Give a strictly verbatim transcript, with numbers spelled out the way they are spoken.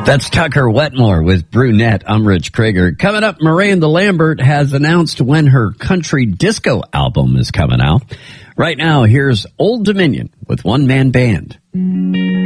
That's Tucker Wetmore with Brunette. I'm Rich Krager. Coming up, Miranda Lambert has announced when her country disco album is coming out. Right now, here's Old Dominion with One Man Band.